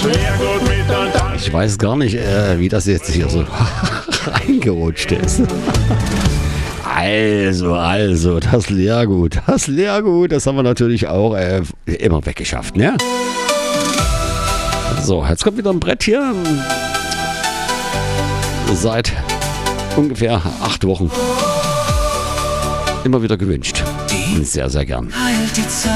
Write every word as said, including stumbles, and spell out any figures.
Ich weiß gar nicht, äh, wie das jetzt hier so reingerutscht ist. Also, also, das Leergut, das Leergut, das haben wir natürlich auch äh, immer weggeschafft, ne? So, jetzt kommt wieder ein Brett hier. Seit ungefähr acht Wochen. Immer wieder gewünscht. Sehr, sehr gern.